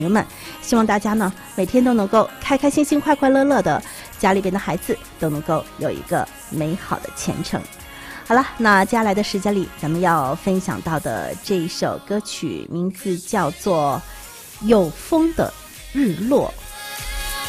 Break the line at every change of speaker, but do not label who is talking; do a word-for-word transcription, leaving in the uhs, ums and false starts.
友们，希望大家呢每天都能够开开心心、快快乐乐的，家里边的孩子都能够有一个美好的前程。好了，那接下来的时间里，咱们要分享到的这一首歌曲名字叫做《有风的日落》。